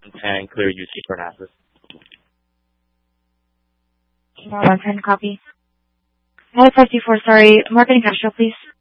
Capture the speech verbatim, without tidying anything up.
and clear U C for analysis. One time copy. nine five two four, sorry. Marketing cash flow, please.